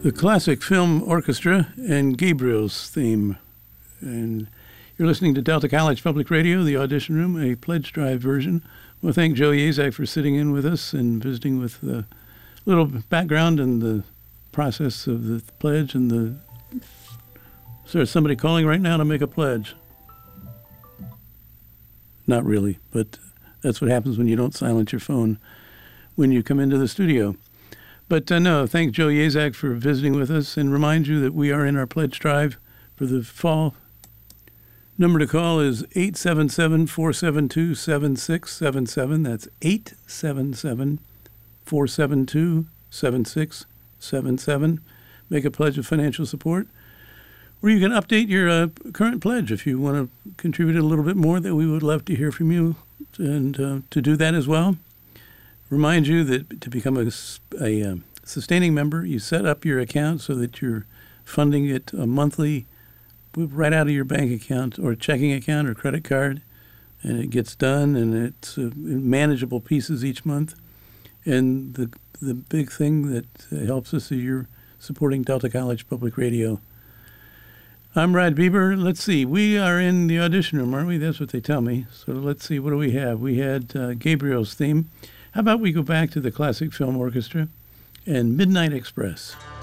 The Classic Film Orchestra and Gabriel's theme. And you're listening to Delta College Public Radio, the Audition Room, a pledge drive version. Well, thank Joe Yazak for sitting in with us and visiting with the little background and the process of the pledge and the... So is somebody calling right now to make a pledge? Not really, but that's what happens when you don't silence your phone when you come into the studio. But no, thank Joe Yazak for visiting with us and remind you that we are in our pledge drive for the fall. Number to call is 877-472-7677. That's 877-472-7677. Make a pledge of financial support. Or you can update your current pledge if you want to contribute a little bit more. That we would love to hear from you and to do that as well. Remind you that to become a sustaining member, you set up your account so that you're funding it monthly right out of your bank account or checking account or credit card, and it gets done, and it's in manageable pieces each month. And the big thing that helps us is you're supporting Delta College Public Radio. I'm Rod Bieber. Let's see. We are in the audition room, aren't we? That's what they tell me. So let's see. What do we have? We had Gabriel's theme. How about we go back to the Classic Film Orchestra and Midnight Express?